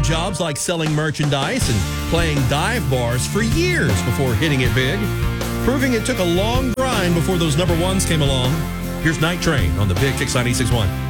jobs like selling merchandise and playing dive bars for years before hitting it big, proving it took a long grind before those number ones came along. Here's Night Train on the Big Kicks 96.1.